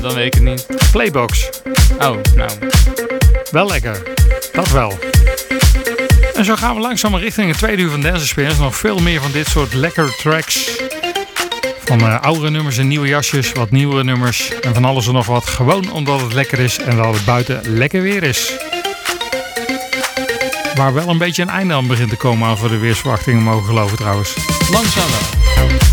dan weet ik het niet. Playbox. Oh, nou. Wel lekker. Dat wel. En zo gaan we langzaam richting het tweede uur van Dance Experience. Nog veel meer van dit soort lekkere tracks. Van oudere nummers en nieuwe jasjes, wat nieuwere nummers. En van alles en nog wat. Gewoon omdat het lekker is en dat het buiten lekker weer is. Waar wel een beetje een einde aan begint te komen als we de weersverwachtingen mogen geloven trouwens. Langzaam wel.